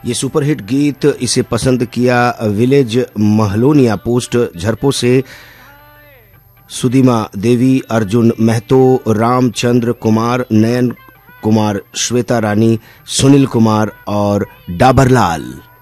ये सुपरहिट गीत इसे पसंद किया विलेज महलोनिया पोस्ट झरपो से सुदिमा देवी, अर्जुन महतो, रामचंद्र कुमार, नयन कुमार, श्वेता रानी, सुनील कुमार और डाबरलाल।